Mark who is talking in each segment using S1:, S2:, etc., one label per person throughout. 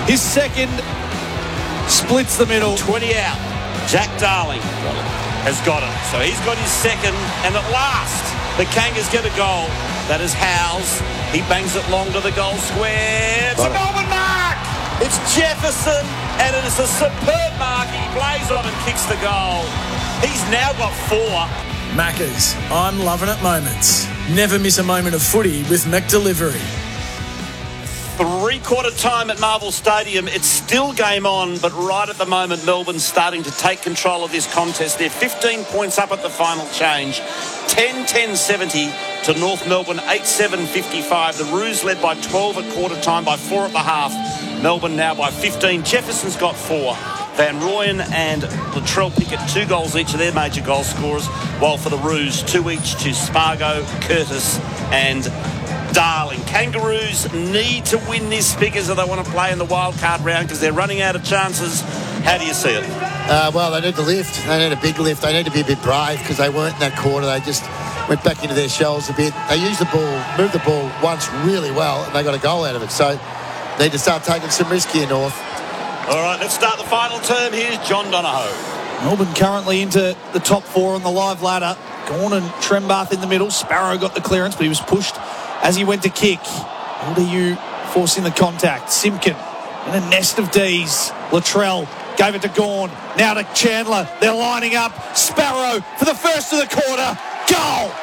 S1: His second splits the middle.
S2: 20 out. Jack Darling has got it. So he's got his second, and at last the Kangas get a goal. That is Howes. He bangs it long to the goal square. It's a Melbourne mark! It's Jefferson, and it is a superb mark. He plays on and kicks the goal. He's now got 4.
S3: Maccas, I'm loving it moments. Never miss a moment of footy with McDelivery.
S2: Three-quarter time at Marvel Stadium. It's still game on, but right at the moment, Melbourne's starting to take control of this contest. They're 15 points up at the final change. 10-10-70 to North Melbourne, 8-7-55. The Roos led by 12 at quarter time, by 4 at the half. Melbourne now by 15. Jefferson's got 4. Van Rooyen and Latrell Pickett, 2 goals each of their major goal scorers, while for the Roos, 2 each to Spargo, Curtis and Darling. Kangaroos need to win this figures if they want to play in the wild card round because they're running out of chances. How do you see it?
S4: Well, they need to lift. They need a big lift. They need to be a bit brave because they weren't in that quarter. They just went back into their shells a bit. They used the ball, moved the ball once really well, and they got a goal out of it. So they need to start taking some risk here, North.
S2: All right, let's start the final term. Here's John Donohoe.
S1: Melbourne currently into the top 4 on the live ladder. Gawn and Trembath in the middle. Sparrow got the clearance, but he was pushed as he went to kick. LDU forcing the contact. Simpkin in a nest of D's. Latrell gave it to Gawn. Now to Chandler. They're lining up. Sparrow for the first of the quarter. Goal!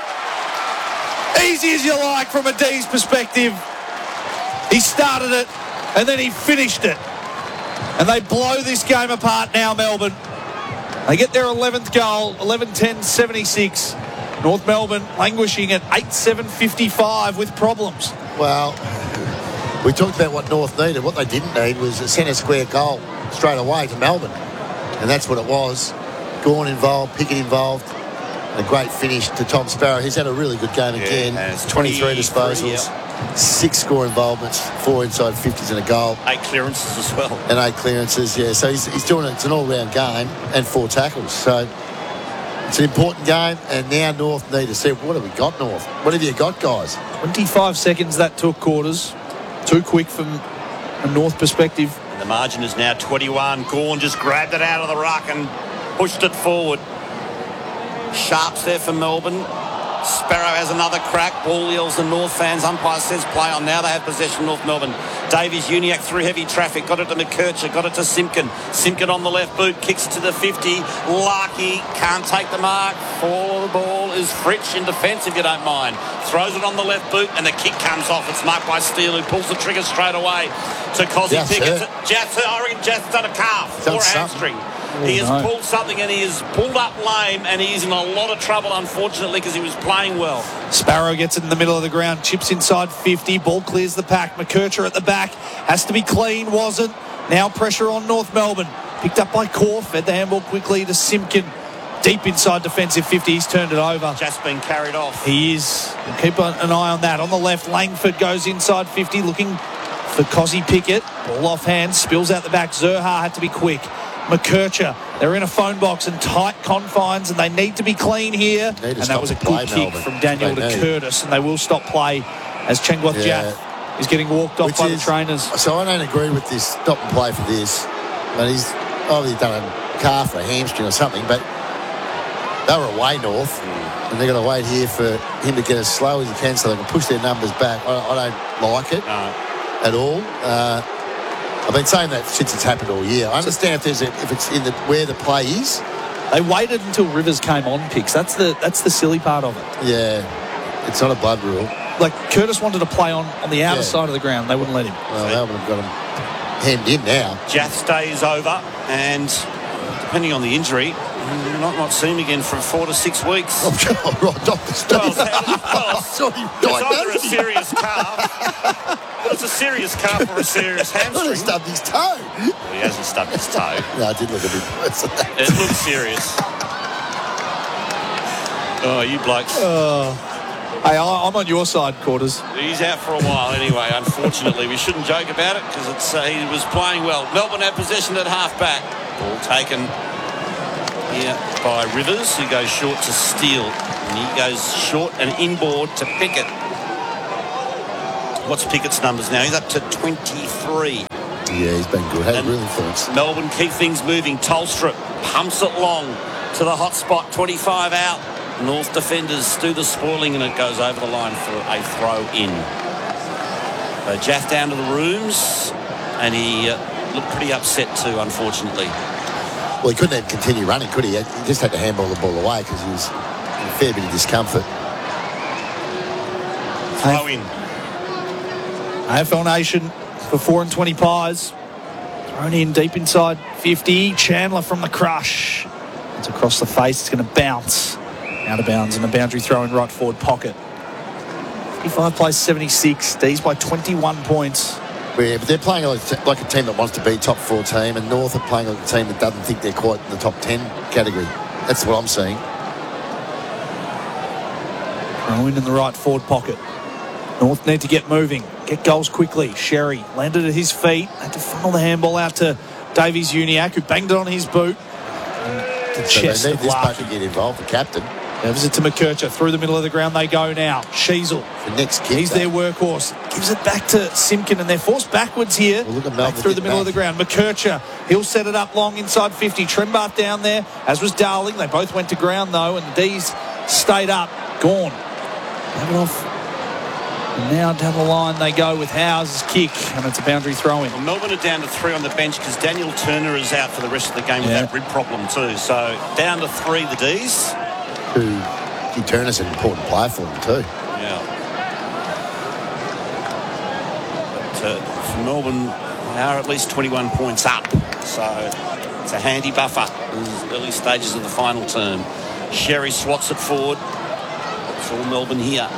S1: Easy as you like from a D's perspective. He started it and then he finished it. And they blow this game apart now, Melbourne. They get their 11th goal, 11-10-76. North Melbourne languishing at 8-7-55 with problems.
S4: Well, we talked about what North needed. What they didn't need was a centre square goal straight away to Melbourne. And that's what it was. Gawn involved, Pickett involved. A great finish to Tom Sparrow. He's had a really good game again. 23 disposals. 6 score involvements, 4 inside 50s and a goal.
S2: 8 clearances as well.
S4: And 8 clearances, yeah. So he's doing it. It's an all-round game and 4 tackles. So it's an important game, and now North need to see, what have we got, North? What have you got, guys?
S1: 25 seconds that took, quarters. Too quick from a North perspective.
S2: And the margin is now 21. Gawn just grabbed it out of the ruck and pushed it forward. Sharps there for Melbourne. Sparrow has another crack. Ball yells the North fans. Umpire says play on. Now they have possession, North Melbourne. Davies Uniacke through heavy traffic. Got it to McKercher. Got it to Simpkin. Simpkin on the left boot. Kicks to the 50. Larkey can't take the mark. For the ball is Fritsch in defence, if you don't mind. Throws it on the left boot and the kick comes off. It's marked by Steele, who pulls the trigger straight away to Cozzy Pickett. I reckon Jath's done a calf or a hamstring. He has pulled something and he has pulled up lame, and he's in a lot of trouble, unfortunately, because he was playing well.
S1: Sparrow gets it in the middle of the ground, chips inside 50, ball clears the pack. McKercher at the back, has to be clean, wasn't. Now pressure on North Melbourne. Picked up by Core, fed the handball quickly to Simpkin. Deep inside defensive 50, he's turned it over.
S2: Just been carried off.
S1: He is. We'll keep an eye on that. On the left, Langford goes inside 50, looking for Cozzy Pickett. Ball off hand, spills out the back. Zurhaar had to be quick. McKercher, they're in a phone box and tight confines, and they need to be clean here. And that was a good kick from Daniel to Curtis, and they will stop play as Chengwath Jath is getting walked off by the trainers.
S4: So I don't agree with this stop and play for this. But he's obviously done a calf or a hamstring or something, but they were away North, and they're going to wait here for him to get as slow as he can so they can push their numbers back. I don't like it at all. I've been saying that since it's happened all year. I understand if it's in where the play is.
S1: They waited until Rivers came on picks. That's the silly part of it.
S4: Yeah, it's not a blood rule.
S1: Like Curtis wanted to play on the outer side of the ground. They wouldn't let him.
S4: Well, they would have got him hemmed in now.
S2: Jath stays over, and depending on the injury, you might not see him again for 4 to 6 weeks.
S4: Oh, right, Dr. Steve.
S2: It's either a serious calf. Well, it's a serious calf or a serious hamstring.
S4: He stubbed his toe.
S2: Well, he hasn't stubbed his toe.
S4: No, it did look a bit worse than that.
S2: It looks serious. Oh, you blokes.
S1: Hey, I'm on your side, Quarters.
S2: He's out for a while anyway, unfortunately. We shouldn't joke about it because he was playing well. Melbourne had possession at half-back. Ball taken here by Rivers, who goes short to Steele. And he goes short and inboard to Pickett. What's Pickett's numbers now? He's up to 23.
S4: Yeah, he's been good. Had a
S2: And
S4: real influence.
S2: Melbourne keep things moving. Tolstrup pumps it long to the hot spot, 25 out. North defenders do the spoiling, and it goes over the line for a throw in. So Jaff down to the rooms, and he looked pretty upset too, unfortunately.
S4: Well, he couldn't even continue running, could he? He just had to handball the ball away because he was in a fair bit of discomfort.
S2: Throw in.
S1: AFL Nation for 4 and 20 pies. Thrown in deep inside 50. Chandler from the crush. It's across the face. It's going to bounce out of bounds, and a boundary throw in right forward pocket. 55 plays 76. D's by 21 points.
S4: Yeah, but they're playing like a team that wants to be top 4 team, and North are playing like a team that doesn't think they're quite in the top 10 category. That's what I'm seeing.
S1: Throw in the right forward pocket. North need to get moving, get goals quickly. Sherry landed at his feet, had to funnel the handball out to Davies Uniacke, who banged it on his boot. The
S4: So
S1: chest
S4: they need
S1: of
S4: this bloke
S1: Larkin.
S4: to get involved, the captain.
S1: Gives it to McKercher. Through the middle of the ground they go now. Sheasel.
S4: The next kick.
S1: He's their workhorse. Gives it back to Simpkin, and they're forced backwards here.
S4: Well, look at
S1: back
S4: Melbourne
S1: through the
S4: get
S1: middle
S4: back.
S1: of the ground. McKercher, he'll set it up long inside 50. Trembath down there, as was Darling. They both went to ground, though, and the D's stayed up. Gone. Have it off. And now down the line they go with Howes' kick, and it's a boundary throw-in.
S2: Well, Melbourne are down to 3 on the bench because Daniel Turner is out for the rest of the game with
S1: Yeah.
S2: that rib problem too. So down to 3 the D's.
S4: Who he Turner's an important player for them too.
S2: Yeah. But for Melbourne, they are at least 21 points up. So it's a handy buffer in the early stages of the final term. Sherry swats it forward. It's all Melbourne here.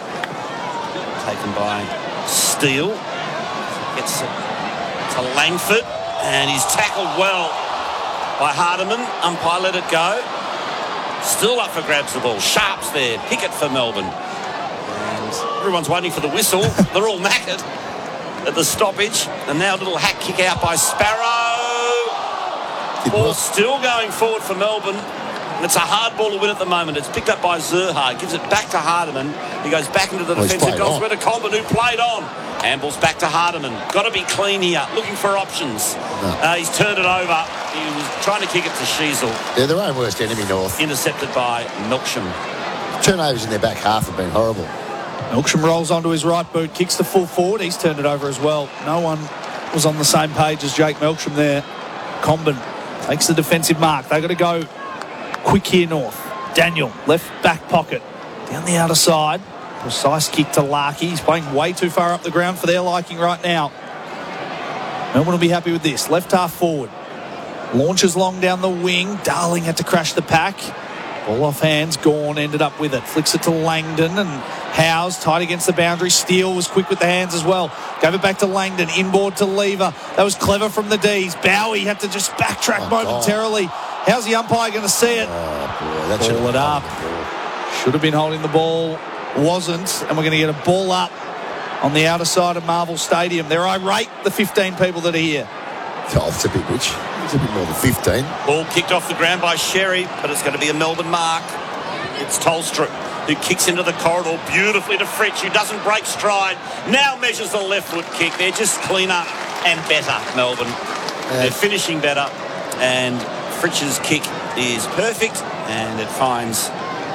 S2: Taken by Steele. Gets it to Langford. And he's tackled well by Hardiman. Umpire let it go. Still up for grabs the ball. Sharps there. Pickett for Melbourne. And everyone's waiting for the whistle. They're all knackered at the stoppage. And now a little hack kick out by Sparrow. Ball still going forward for Melbourne. And it's a hard ball to win at the moment. It's picked up by Zerha. Gives it back to Hardiman. He goes back into the
S4: Well, he's
S2: defensive
S4: played
S2: goal
S4: on.
S2: spread to Comben, who played on. Handballs back to Hardiman. Got to be clean here. Looking for options. He's turned it over. He was trying to kick it to Sheasel.
S4: They're their own worst enemy, North.
S2: Intercepted by Milksham.
S4: Turnovers in their back half have been horrible.
S1: Milksham rolls onto his right boot, kicks the full forward. He's turned it over as well. No one was on the same page as Jake Milksham there. Comben takes the defensive mark. They've got to go quick here, North. Daniel, left back pocket. Down the outer side. Precise kick to Larky. He's playing way too far up the ground for their liking right now. Melbourne will be happy with this. Left half forward. Launches long down the wing. Darling had to crash the pack. Ball off hands. Gawn ended up with it. Flicks it to Langdon, and Howes tight against the boundary. Steele was quick with the hands as well. Gave it back to Langdon. Inboard to Lever. That was clever from the D's. Bowie had to just backtrack momentarily. How's the umpire going to see it?
S4: Oh, boy. That
S1: Ball
S4: should have
S1: it up. Should have been holding the ball. Wasn't. And we're going to get a ball up on the outer side of Marvel Stadium. They're irate, the 15 people that are here.
S4: Oh, it's a bit rich. It's a bit more than 15.
S2: Ball kicked off the ground by Sherry, but it's going to be a Melbourne mark. It's Tolstrup who kicks into the corridor beautifully to Fritsch, who doesn't break stride. Now measures the left foot kick. They're just cleaner and better, Melbourne. They're finishing better, and Fritsch's kick is perfect, and it finds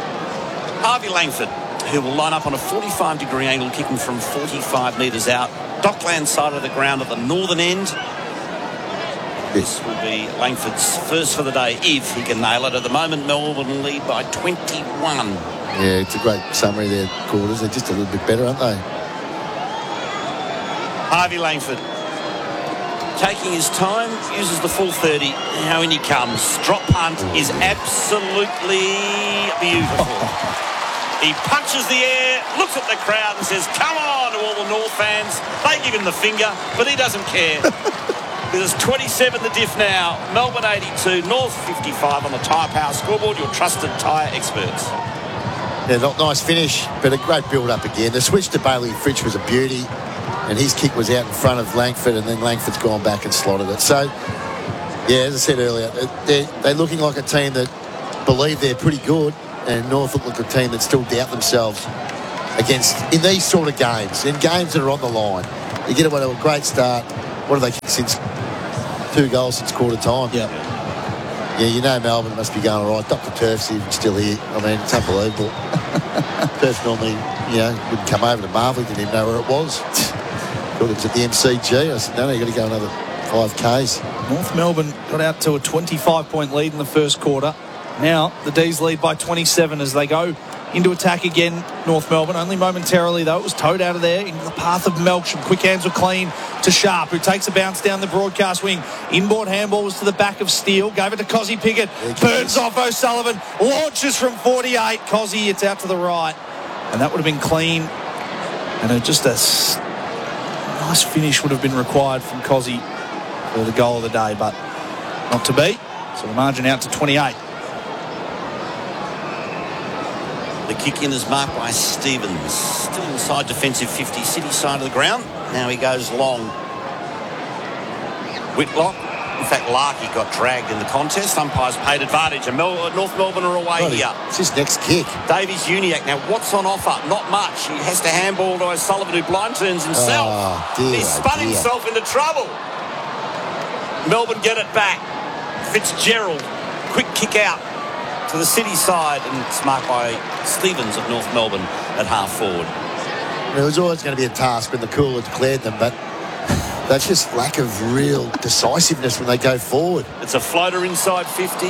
S2: Harvey Langford, who will line up on a 45-degree angle, kicking from 45 metres out. Dockland side of the ground at the northern end. This will be Langford's first for the day if he can nail it. At the moment, Melbourne lead by 21.
S4: Yeah, it's a great summary there, quarters. They're just a little bit better, aren't they?
S2: Harvey Langford taking his time, uses the full 30. Now in he comes. Drop punt is absolutely beautiful. He punches the air, looks at the crowd and says, come on, to all the North fans. They give him the finger, but he doesn't care. There's 27 the diff now. Melbourne 82, North 55 on the Tyre Power scoreboard, your trusted tyre experts.
S4: Yeah, not nice finish, but a great build-up again. The switch to Bailey Fritsch was a beauty, and his kick was out in front of Langford, and then Langford's gone back and slotted it. So, yeah, as I said earlier, they're looking like a team that believe they're pretty good, and North look like a team that still doubt themselves in these sort of games, in games that are on the line. You get away to a great start, what have they kicked since 2 goals since quarter time?
S1: Yeah.
S4: Yeah, you know Melbourne must be going all right. Dr. Turf's even still here. I mean, it's unbelievable. Turf normally, wouldn't come over to Marvel. He didn't even know where it was. Thought it was at the MCG. I said, no, you've got to go another 5Ks.
S1: North Melbourne got out to a 25-point lead in the first quarter. Now the D's lead by 27 as they go into attack again. North Melbourne, only momentarily though. It was towed out of there into the path of Melksham. Quick hands were clean to Sharp, who takes a bounce down the broadcast wing. Inboard handball was to the back of Steele. Gave it to Cozzy Pickett. Burns off O'Sullivan. Launches from 48. Cozzy, it's out to the right. And that would have been clean. And just a nice finish would have been required from Cozzy for the goal of the day, but not to be. So the margin out to 28.
S2: The kick in is marked by Stevens. Still inside defensive 50, City side of the ground. Now he goes long. Whitlock. In fact, Larkey got dragged in the contest. Umpires paid advantage. And North Melbourne are away here.
S4: It's his next kick.
S2: Davies Uniacke. Now, what's on offer? Not much. He has to handball to O'Sullivan, who blind turns himself.
S4: Oh, dear,
S2: he spun himself into trouble. Melbourne get it back. Fitzgerald. Quick kick out to the City side, and it's marked by Stevens of North Melbourne at half forward.
S4: It was always going to be a task when the cooler declared them, but that's just lack of real decisiveness when they go forward.
S2: It's a floater inside 50.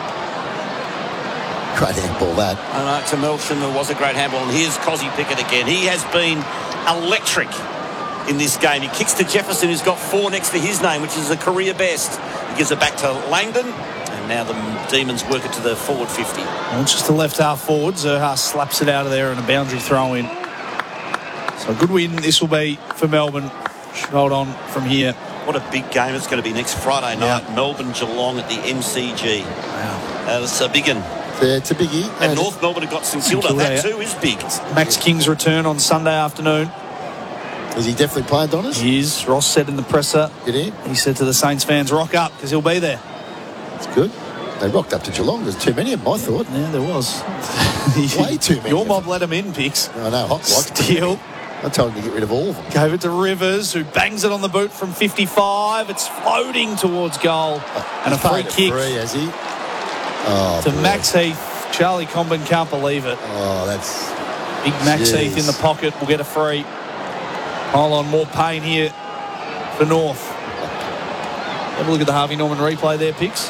S4: Great handball, that.
S2: I know, to Melksham, there was a great handball, and here's Cozzy Pickett again. He has been electric in this game. He kicks to Jefferson, who's got 4 next to his name, which is a career best. He gives it back to Langdon. And now the Demons work it to the forward 50.
S1: Well, it's just the left half forward. Zerha slaps it out of there and a boundary throw in. So a good win this will be for Melbourne. Should hold on from here.
S2: What a big game it's going to be next Friday night. Melbourne Geelong at the MCG.
S1: Wow.
S2: That's a big one.
S4: Yeah, it's a biggie.
S2: And North Melbourne have got St Kilda. That too is big.
S1: Max King's return on Sunday afternoon.
S4: Is he definitely playing, Donis?
S1: He is. Ross said in the presser.
S4: Did he?
S1: He said to the Saints fans, rock up, because he'll be there.
S4: That's good. They rocked up to Geelong. There's too many of them, I thought.
S1: Yeah, there was.
S4: Way too many.
S1: Your mob let him in, Pix.
S4: I know. Hot
S1: Steele.
S4: I told him to get rid of all of them.
S1: Gave it to Rivers, who bangs it on the boot from 55. It's floating towards goal. And a free kick.
S4: Has he?
S1: To Max Heath. Charlie Comben can't believe it.
S4: Oh, that's...
S1: Big Max Heath in the pocket will get a free. Hold on, more pain here for North. Have a look at the Harvey Norman replay there, Pix.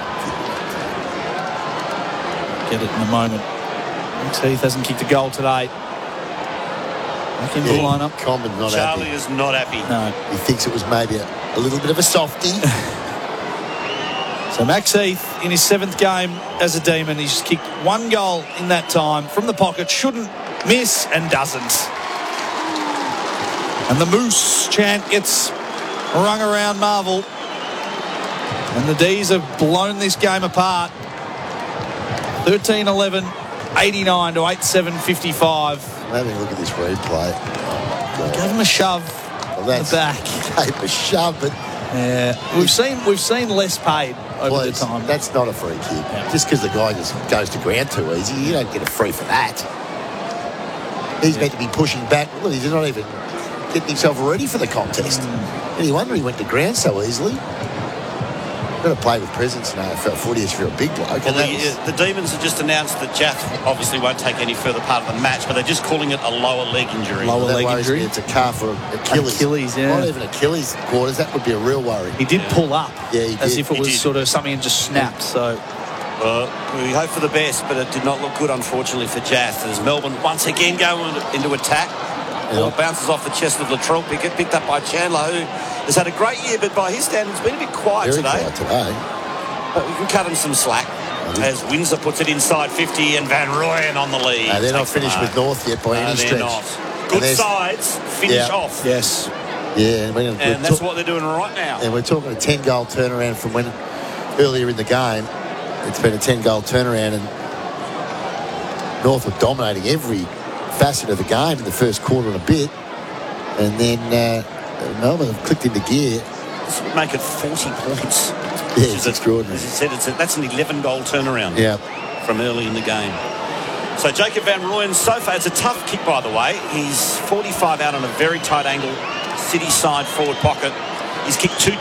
S1: Get it in a moment. Max Heath hasn't kicked a goal today. Back into the lineup.
S4: Comben's not
S2: Charlie
S4: happy.
S2: is not happy.
S1: No.
S4: He thinks it was maybe a little bit of a softie.
S1: So Max Heath in his 7th game as a Demon. He's kicked 1 goal in that time from the pocket. Shouldn't miss and doesn't. And the Moose chant gets rung around Marvel. And the D's have blown this game apart. 13-11, 89 to 8-7, 55.
S4: Having a look at this replay. Oh,
S1: Gave him a shove in the back.
S4: Gave him a shove, but...
S1: Yeah, we've seen less paid over the time.
S4: That's not a free kick. Just because the guy just goes to ground too easy, you don't get a free for that. He's meant to be pushing back. Look, he's not even getting himself ready for the contest. Any wonder he went to ground so easily. Got to play with presence in AFL footy if you're a big bloke.
S2: Well, the Demons have just announced that Jaff obviously won't take any further part of the match, but they're just calling it a lower leg injury.
S1: Lower leg injury.
S4: It's a calf or Achilles.
S1: Achilles, yeah.
S4: Not even Achilles quarters. That would be a real worry.
S1: He did pull up.
S4: Yeah, he did.
S1: As if it
S2: He
S1: was
S2: did.
S1: sort of something and just snapped. So
S2: We hope for the best, but it did not look good, unfortunately, for Jaff. As Melbourne once again go into attack. Ball bounces off the chest of Latrell Pickett, picked up by Chandler, who has had a great year, but by his standards, been a bit quiet
S4: Very
S2: today.
S4: quiet today.
S2: But we can cut him some slack. As Windsor puts it inside 50 and Van Rooyen on the lead.
S4: They're not
S2: Takes the
S4: finished
S2: mark.
S4: with North yet by any
S2: They're
S4: stretch.
S2: not. Good sides finish
S4: Yeah.
S2: off.
S1: yes,
S4: Yeah,
S2: And that's what they're doing right now.
S4: And we're talking a 10-goal turnaround from when earlier in the game. It's been a 10-goal turnaround, and North were dominating every facet of the game in the first quarter and a bit. And then Melbourne have clicked into gear.
S2: This would make it 40 points.
S4: Yeah, it's extraordinary.
S2: As I said, that's an 11-goal turnaround from early in the game. So Jacob Van Rooyen, so far, it's a tough kick, by the way. He's 45 out on a very tight angle, City side forward pocket. He He's kicked 2